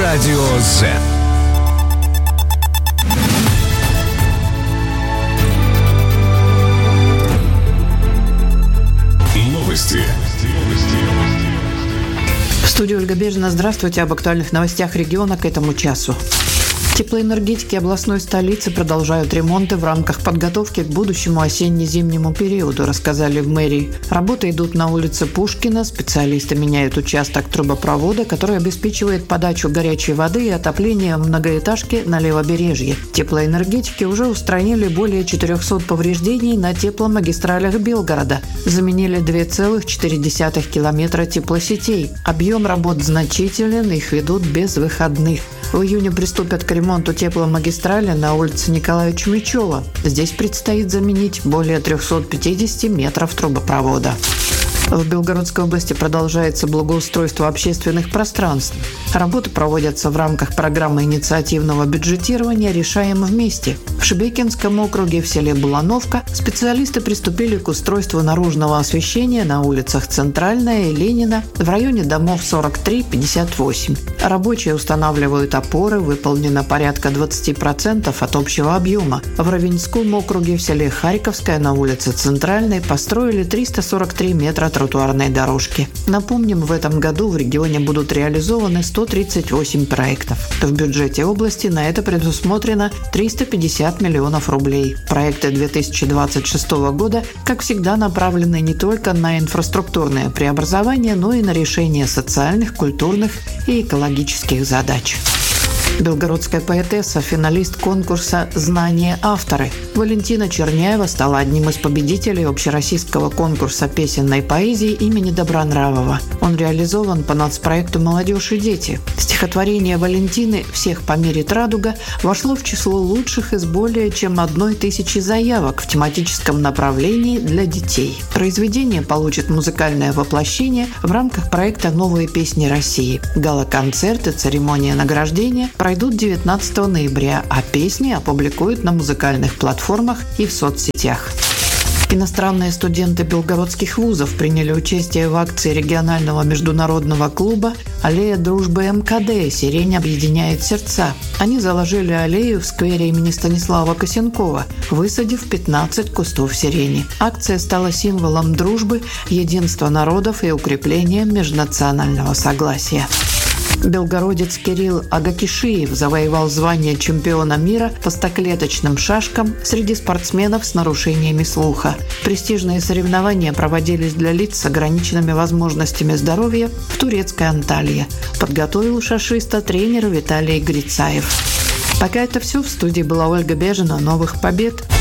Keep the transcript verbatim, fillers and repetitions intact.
Радио Z. Новости. В студии Ольга Бежина. Здравствуйте. Об актуальных новостях региона к этому часу. Теплоэнергетики областной столицы продолжают ремонты в рамках подготовки к будущему осенне-зимнему периоду, рассказали в мэрии. Работы идут на улице Пушкина. Специалисты меняют участок трубопровода, который обеспечивает подачу горячей воды и отопление многоэтажки на левобережье. Теплоэнергетики уже устранили более четырехсот повреждений на тепломагистралях Белгорода. Заменили два целых четыре десятых километра теплосетей. Объем работ значителен, их ведут без выходных. В июне приступят к ремонту тепломагистрали на улице Николая Чумичева. Здесь предстоит заменить более трехсот пятидесяти метров трубопровода. В Белгородской области продолжается благоустройство общественных пространств. Работы проводятся в рамках программы инициативного бюджетирования «Решаем вместе». В Шебекинском округе в селе Булановка специалисты приступили к устройству наружного освещения на улицах Центральная и Ленина в районе домов сорок три - пятьдесят восемь. Рабочие устанавливают опоры, выполнено порядка двадцать процентов от общего объема. В Равенском округе в селе Харьковская на улице Центральной построили триста сорок три метра тротуарной дорожки. Напомним, в этом году в регионе будут реализованы сто тридцать восемь проектов. В бюджете области на это предусмотрено триста пятьдесят миллионов рублей. Проекты две тысячи двадцать шестого года, как всегда, направлены не только на инфраструктурное преобразование, но и на решение социальных, культурных и экологических задач. Белгородская поэтесса, финалист конкурса «Знание авторы» Валентина Черняева стала одним из победителей общероссийского конкурса песенной поэзии имени Добронравова. Он реализован по нацпроекту «Молодежь и дети». Стихотворение Валентины «Всех померит радуга» вошло в число лучших из более чем одной тысячи заявок в тематическом направлении для детей. Произведение получит музыкальное воплощение в рамках проекта «Новые песни России». Гала-концерт и церемония награждения пройдут девятнадцатого ноября, а песни опубликуют на музыкальных платформах и в соцсетях. Иностранные студенты белгородских вузов приняли участие в акции регионального международного клуба «Аллея дружбы эм ка дэ. Сирень объединяет сердца». Они заложили аллею в сквере имени Станислава Косенкова, высадив пятнадцать кустов сирени. Акция стала символом дружбы, единства народов и укрепления межнационального согласия. Белгородец Кирилл Агакишиев завоевал звание чемпиона мира по стоклеточным шашкам среди спортсменов с нарушениями слуха. Престижные соревнования проводились для лиц с ограниченными возможностями здоровья в турецкой Анталии. Подготовил шашиста тренер Виталий Грицаев. Пока это все. В студии была Ольга Бежина. Новых побед!